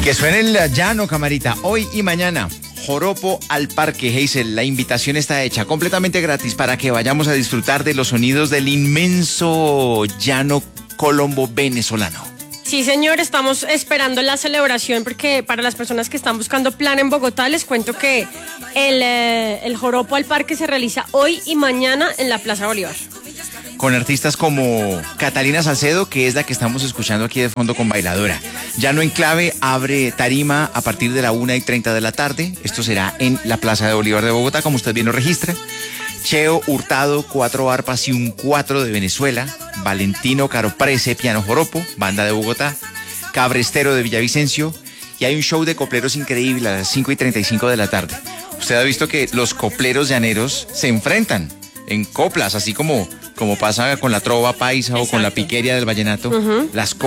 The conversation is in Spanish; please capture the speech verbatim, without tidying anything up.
Que suene el llano, camarita. Hoy y mañana, Joropo al Parque Heysel. La invitación está hecha completamente gratis para que vayamos a disfrutar de los sonidos del inmenso llano colombo venezolano. Sí, señor, estamos esperando la celebración porque para las personas que están buscando plan en Bogotá, les cuento que el, eh, el Joropo al Parque se realiza hoy y mañana en la Plaza Bolívar. Con artistas como Catalina Salcedo, que es la que estamos escuchando aquí de fondo con Bailadora. Llano Enclave abre tarima a partir de la una y treinta de la tarde. Esto será en la Plaza de Bolívar de Bogotá, como usted bien lo registra. Cheo Hurtado, cuatro arpas y un cuatro de Venezuela. Valentino Caroprese, piano joropo, banda de Bogotá. Cabrestero de Villavicencio. Y hay un show de copleros increíble a las cinco y treinta y cinco de la tarde. Usted ha visto que los copleros llaneros se enfrentan en coplas, así como, como pasa con la trova paisa. Exacto. O con la piqueria del vallenato. Uh-huh. Las